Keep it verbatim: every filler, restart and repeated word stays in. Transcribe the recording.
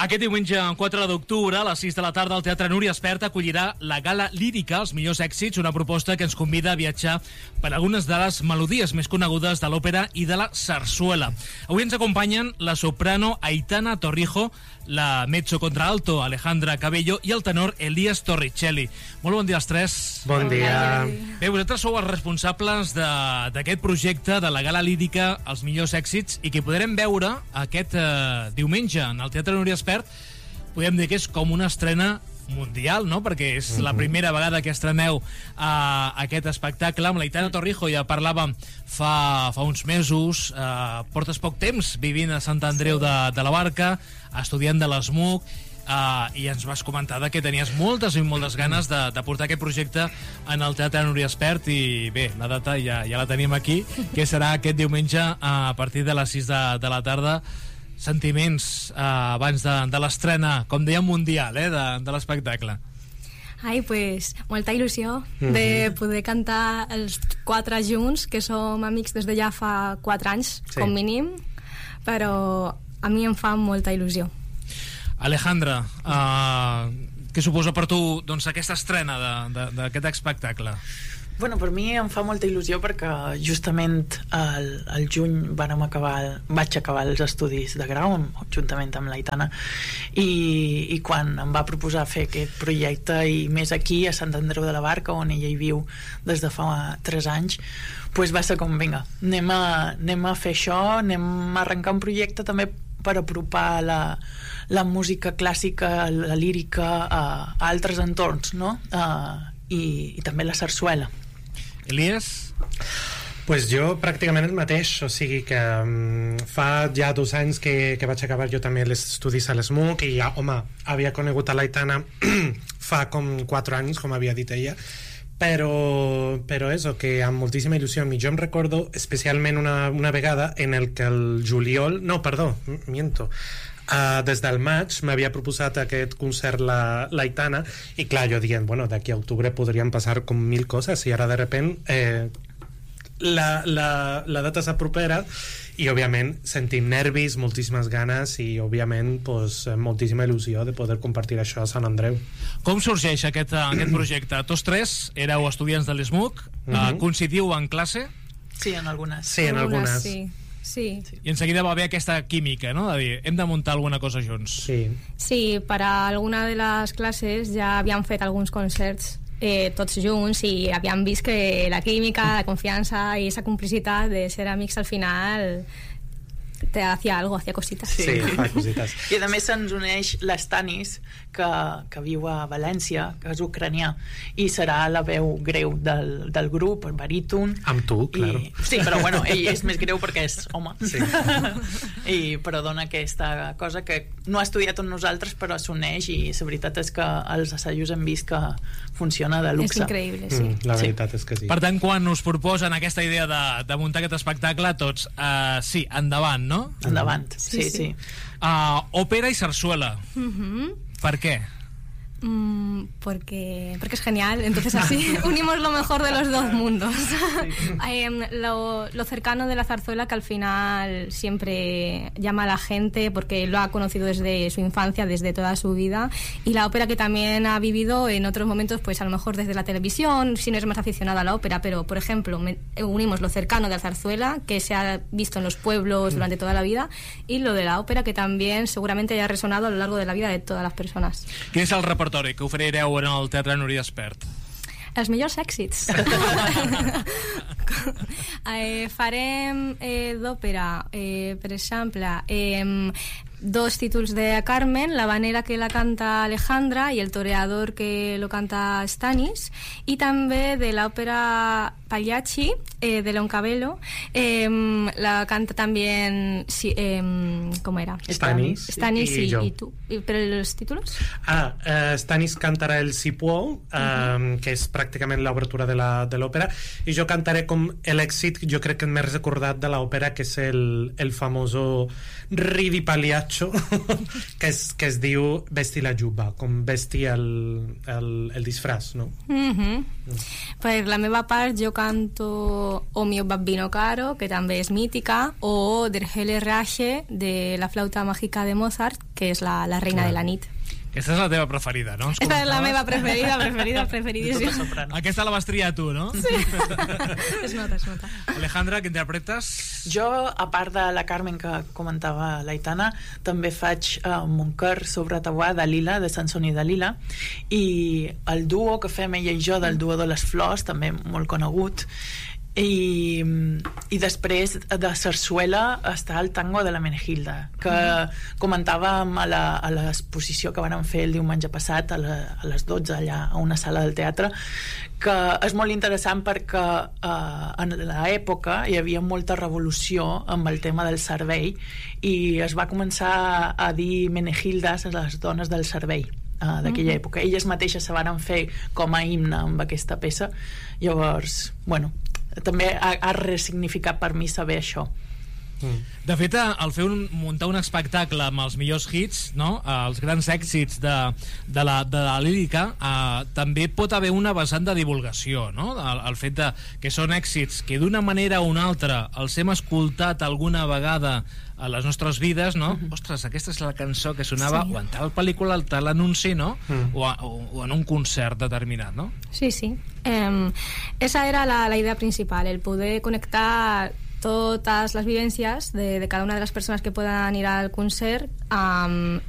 Aquest diumenge, quatre d'octubre, a les sis de la tarda, el Teatre Núria Espert acollirà la Gala Lírica, els millors èxits, una proposta que ens convida a viatjar per algunes de les melodies més conegudes de l'òpera i de la sarsuela. Avui ens acompanyen la soprano Aitana Torrijo, la mezzo contralto Alejandra Cabello i el tenor Elías Torricelli. Molt bon dia als tres. Bon dia. Bé, vosaltres sou els responsables d'aquest projecte de la Gala Lírica, els millors èxits, i que podrem veure aquest eh, diumenge en el Teatre Núria Espert. Podem dir que és com una estrena mundial, no? Perquè és la primera vegada que estreneu uh, aquest espectacle. Amb l'Aitana Torrijo ja parlàvem fa, fa uns mesos. Uh, portes poc temps vivint a Sant Andreu de, de la Barca, estudiant de l'ESMUC, uh, i ens vas comentar que tenies moltes i moltes ganes de, de portar aquest projecte en el Teatre Núria Espert, i bé, la data ja, ja la tenim aquí, que serà aquest diumenge uh, a partir de les sis de, de la tarda. Sentiments eh, abans de, de l'estrena, com dèiem, mundial, eh, de, de l'espectacle. Ai, pues, molta il·lusió de poder cantar els quatre junts, que som amics des de ja fa quatre anys, sí, com mínim, però a mi em fa molta il·lusió. Alejandra, eh, què suposa per tu, doncs, aquesta estrena d'aquest espectacle? Bueno, per mi em fa molta il·lusió perquè justament al, al juny vàrem acabar, vaig acabar els estudis de grau juntament amb l'Aitana, i, i quan em va proposar fer aquest projecte, i més aquí a Sant Andreu de la Barca, on ella hi viu des de fa tres anys, pues va ser com, vinga, anem a, anem a fer això, anem a arrencar un projecte també per apropar la, la música clàssica, la lírica a, a altres entorns, no? Uh, i, i també la sarsuela. Elias? Pues jo pràcticament el mateix, o sigui que um, fa ja dos anys que, que vaig acabar jo també els estudis a l'ESMUC, i ja, home, havia conegut a l'Aitana fa com quatre anys, com havia dit ella, però, però és que amb moltíssima il·lusió. I jo em recordo especialment una, una vegada en el que el juliol, no, perdó, miento, Uh, des del maig m'havia proposat aquest concert la, l'Aitana, i clar, jo dient, bueno, d'aquí a octubre podrien passar com mil coses, i ara de repent eh, la, la, la data s'apropera, i òbviament sentim nervis, moltíssimes ganes, i òbviament pues, moltíssima il·lusió de poder compartir això a Sant Andreu. Com sorgeix aquest, aquest projecte? Tots tres éreu estudiants de l'ESMUC, uh-huh. uh, coincidiu en classe? Sí, en algunes. Sí, en algunes. algunes sí. Sí. I en seguida va haver aquesta química, no? De dir, hem de muntar alguna cosa junts. Sí, sí, per a alguna de les classes ja havíem fet alguns concerts eh, tots junts, i havíem vist que la química, la confiança i esa complicitat de ser amics al final te hacía algo, hacía cositas. Sí, sí, fa cositas. I a més se'ns uneix l'Stanis, que, que viu a València, que és ucranià, i serà la veu greu del, del grup, el baríton. Amb tu, claro. I, sí, però bueno, ell és més greu perquè és home. Sí. I, però dona aquesta cosa que no ha estudiat amb nosaltres, però s'uneix, i la veritat és que els assajos hem vist que funciona de luxe. És increïble, sí. Mm, la veritat sí. és que sí. Per tant, quan us proposen aquesta idea de, de muntar aquest espectacle, tots, uh, sí, endavant, no? Endavant, sí, sí. sí. sí. Uh, òpera i sarsuela. Uh-huh. Per què? Mm, porque, porque es genial, entonces así unimos lo mejor de los dos mundos. eh, lo, lo cercano de la zarzuela, que al final siempre llama a la gente porque lo ha conocido desde su infancia, desde toda su vida, y la ópera, que también ha vivido en otros momentos, pues a lo mejor desde la televisión, si no es más aficionada a la ópera, pero por ejemplo me, unimos lo cercano de la zarzuela, que se ha visto en los pueblos durante toda la vida, y lo de la ópera, que también seguramente haya resonado a lo largo de la vida de todas las personas. Quin és el repertori que oferireu en el Teatre Núria Espert? Els millors èxits. eh, farem eh, d'òpera, eh, per exemple, eh, dos títulos de Carmen, la vanera, que la canta Alejandra, y el toreador, que lo canta Stanis, y també de l'òpera Pagliacci, eh, de Leoncavallo, eh, la canta también, sí, eh, ¿cómo era? Stanis, Stanis y, y, y, y tú. ¿Y, ¿Pero los títulos? Ah, uh, Stanis cantarà el Si può, uh, uh-huh. que és pràcticament l'obertura de l'òpera, i jo cantaré com l'èxit, jo crec que més recordat de l'òpera, que és el, el famoso Ridi Pagliacci, macho que, es, que es diu vestir la juba, com vestir el, el, el disfraç, no? Mm-hmm. Mm. Per la meva part jo canto O mio babbino caro, que també és mítica, o Der helle Rache de la flauta mágica de Mozart, que és la, la reina ah. de la nit. Aquesta és la teva preferida, no? Aquesta és la meva preferida, preferida, preferidíssima. Aquesta la vas triar tu, no? Sí. Es nota, es nota. Alejandra, què interpretes? Jo, a part de la Carmen que comentava l'Aitana, també faig uh, Moncar sobre Tauà de Lila, de Sansón i Dalila, i el duo que fem ella i jo del duo de les flors, també molt conegut, i, i després de sarsuela està el tango de la Menegilda, que mm. comentàvem a la, a l'exposició que vam fer el diumenge passat a, la, a les dotze allà a una sala del teatre, que és molt interessant perquè eh, en l'època hi havia molta revolució amb el tema del servei i es va començar a dir Menegildes a les dones del servei uh, d'aquella mm-hmm. època. Elles mateixes se van fer com a himne amb aquesta peça. Llavors, bueno, també ha, ha ressignificat per mi saber això. Mm. De fet, al fer un, muntar un espectacle amb els millors hits, no? Els grans èxits de, de, la, de la lírica, eh, també pot haver una vessant de divulgació, no? El, el fet de, que són èxits que d'una manera o una altra els hem escoltat alguna vegada a les nostres vides, no? Mm-hmm. Ostres, aquesta és la cançó que sonava sí. o en tal pel·lícula, en tal anunci, no? Mm. O, a, o, o en un concert determinat, no? Sí, sí. Eh, esa era la, la idea principal, el poder conectar totes les vivències de, de cada una de les persones que poden ir al concert amb